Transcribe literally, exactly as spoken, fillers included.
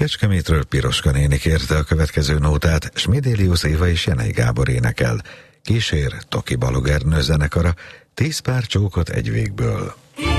Kecskemétről Piroska néni kérte a következő nótát, Smidélius Éva és Jenei Gábor énekel. Kísér Toki Balogh Ernő zenekara, tíz pár csókot egy végből.